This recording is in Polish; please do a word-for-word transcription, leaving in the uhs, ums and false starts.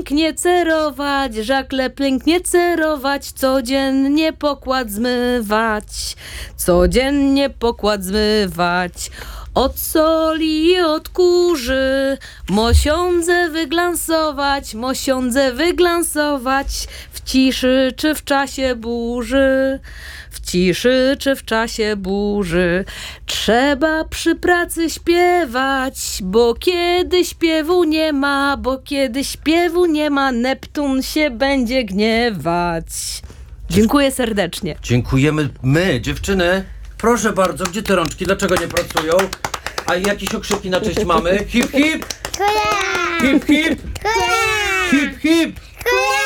pięknie cerować, żakle pięknie cerować, codziennie pokład zmywać, codziennie pokład zmywać. Od soli i od kurzy, mosiądze wyglansować, mosiądze wyglansować, w ciszy czy w czasie burzy, w ciszy czy w czasie burzy. Trzeba przy pracy śpiewać, bo kiedy śpiewu nie ma, bo kiedy śpiewu nie ma, Neptun się będzie gniewać. Dziękuję serdecznie. Dziękujemy my, dziewczyny. Proszę bardzo, gdzie te rączki? Dlaczego nie pracują? A jakieś okrzyki na cześć mamy? Hip, hip! Hurra! Hip, hip! Hurra! Hip, hip! Hurra!